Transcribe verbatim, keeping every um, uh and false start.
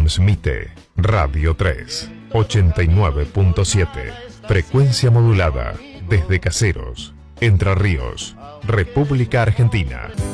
Transmite Radio tres, ochenta y nueve punto siete. Frecuencia modulada desde Caseros, Entre Ríos, República Argentina.